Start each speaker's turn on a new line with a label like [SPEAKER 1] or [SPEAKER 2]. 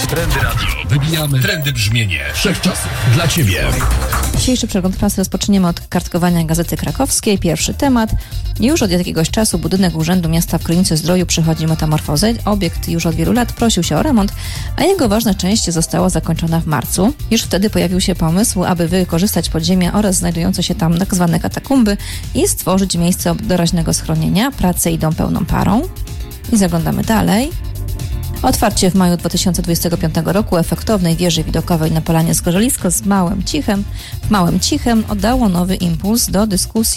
[SPEAKER 1] Trendy Radio. Wybijamy trendy brzmienie wszechczasów dla Ciebie.
[SPEAKER 2] Dzisiejszy przegląd prasy rozpoczniemy od kartkowania Gazety Krakowskiej. Pierwszy temat. Już od jakiegoś czasu budynek Urzędu Miasta w Krynicy-Zdroju przechodzi metamorfozę. Obiekt już od wielu lat prosił się o remont, a jego ważna część została zakończona w marcu. Już wtedy pojawił się pomysł, aby wykorzystać podziemia oraz znajdujące się tam tak zwane katakumby i stworzyć miejsce doraźnego schronienia. Prace idą pełną parą. I zaglądamy dalej. Otwarcie w maju 2025 roku efektownej wieży widokowej na Polanie Zgorzelisko w Małym Cichem oddało nowy impuls do dyskusji